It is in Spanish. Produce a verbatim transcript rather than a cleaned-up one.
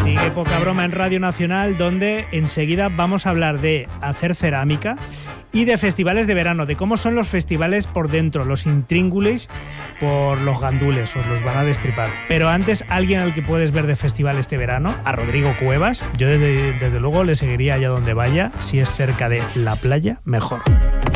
Sigue Poca Broma en Radio Nacional, donde enseguida vamos a hablar de hacer cerámica y de festivales de verano, de cómo son los festivales por dentro, los intríngulis por los gandules, os los van a destripar. Pero antes, alguien al que puedes ver de festival este verano, a Rodrigo Cuevas. Yo desde, desde luego le seguiría allá donde vaya, si es cerca de la playa, mejor.